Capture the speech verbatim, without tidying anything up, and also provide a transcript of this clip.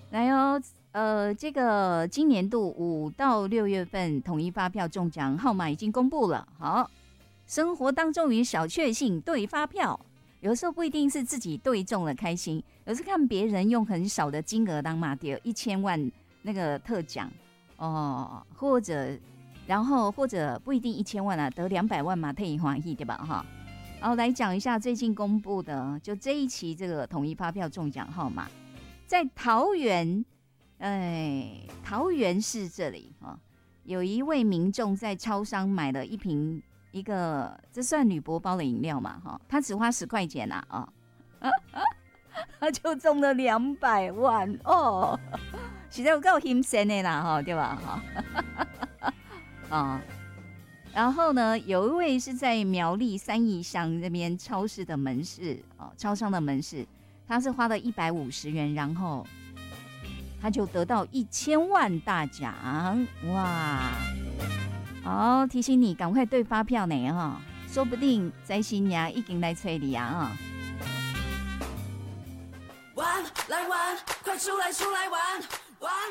来哦，呃，这个今年度五到六月份统一发票中奖号码已经公布了。好，生活当中与小确幸对发票，有时候不一定是自己对中了开心，有时看别人用很少的金额当马丢一千万那个特奖哦，或者然后或者不一定一千万啊，得两百万嘛，特别欢喜对吧？哈，然后来讲一下最近公布的，就这一期这个统一发票中奖号码。在桃园，哎，桃园市这里啊，有一位民众在超商买了一瓶一个，这算铝箔包的饮料嘛？哈，他只花十块钱呐啊，他就中了两百万哦，实在有够心酸的啦，哈，对吧？哈，啊，然后呢，有一位是在苗栗三义乡那边超市的门市哦，超商的门市。他是花了一百五十元，然后他就得到一千万大奖，哇！好，提醒你赶快对发票呢哈，说不定在新娘已经来催你啊！玩来玩，快出来出来玩玩！